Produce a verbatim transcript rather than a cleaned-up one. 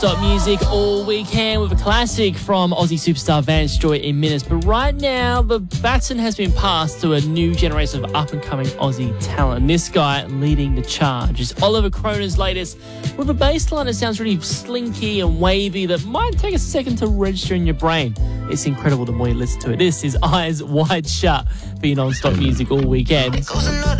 Stop music all weekend with a classic from Aussie superstar Vance Joy in minutes. But right now, the baton has been passed to a new generation of up-and-coming Aussie talent. And this guy leading the charge is Oliver Kroner's latest with a bass line that sounds really slinky and wavy that might take a second to register in your brain. It's incredible the more you listen to it. This is Eyes Wide Shut for your non-stop music all weekend.